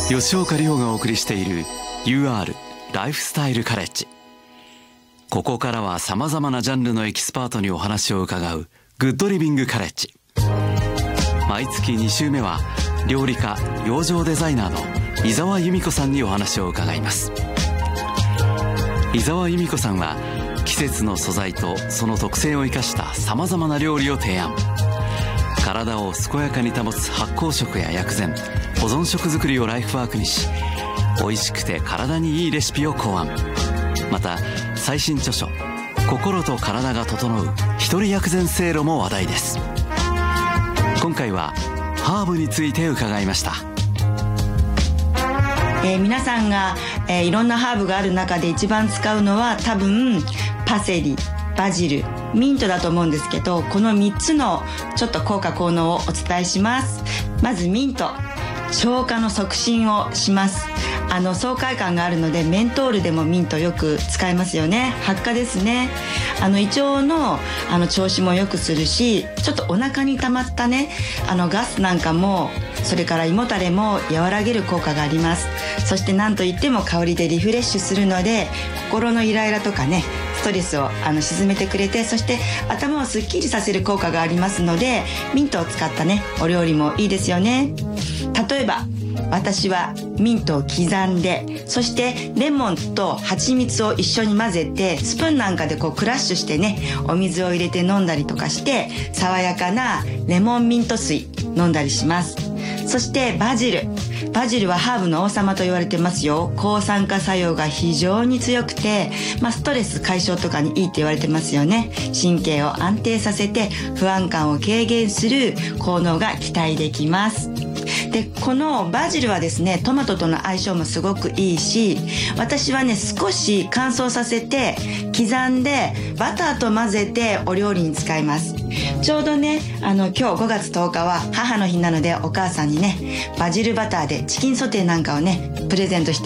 吉岡里帆がお送りしている UR ライフスタイルカレッジ。ここからはさまざまなジャンルのエキスパートにお話を伺うグッドリビングカレッジ。毎月2週目は料理家養生デザイナーの伊沢由美子さんにお話を伺います。伊沢由美子さんは季節の素材とその特性を生かしたさまざまな料理を提案。体を健やかに保つ発酵食や薬膳、保存食作りをライフワークにし、美味しくて体にいいレシピを考案。また最新著書「心と体が整う一人薬膳せいろ」も話題です。今回はハーブについて伺いました。 皆さんが、いろんなハーブがある中で一番使うのは多分パセリ、バジル、ミントだと思うんですけど、この3つのちょっと効果効能をお伝えします。まずミント、消化の促進をします。爽快感があるのでメントールでもミントよく使いますよね。発火ですね。胃腸の調子も良くするし、ちょっとお腹に溜まったねガスなんかも、それから胃もたれも和らげる効果があります。そして何といっても香りでリフレッシュするので、心のイライラとかね、ストレスを沈めてくれて、そして頭をすっきりさせる効果がありますので、ミントを使ったねお料理もいいですよね。例えば私はミントを刻んで、そしてレモンと蜂蜜を一緒に混ぜて、スプーンなんかでクラッシュしてね、お水を入れて飲んだりとかして、爽やかなレモンミント水飲んだりします。そしてバジルはハーブの王様と言われてますよ。抗酸化作用が非常に強くて、ストレス解消とかにいいって言われてますよね。神経を安定させて不安感を軽減する効能が期待できます。で、このバジルはですね、トマトとの相性もすごくいいし、私はね、少し乾燥させて刻んでバターと混ぜてお料理に使います。ちょうどね、今日5月10日は母の日なので、お母さんにね、バジルバターでチキンソテーなんかをねプレゼントして